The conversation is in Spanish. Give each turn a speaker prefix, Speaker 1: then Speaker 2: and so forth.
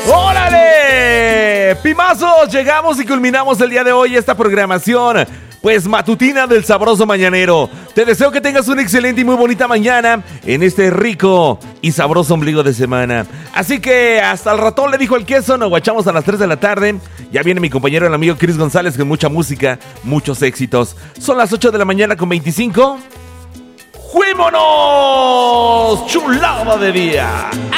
Speaker 1: ¡Órale! Pimazos, llegamos y culminamos el día de hoy esta programación, pues matutina del Sabroso Mañanero. Te deseo que tengas una excelente y muy bonita mañana en este rico y sabroso ombligo de semana. Así que hasta el ratón, le dijo el queso. Nos guachamos a las 3 de la tarde. Ya viene mi compañero, el amigo Chris González, con mucha música, muchos éxitos. Son las 8 de la mañana con 25. ¡Fuímonos! ¡Chulada de día!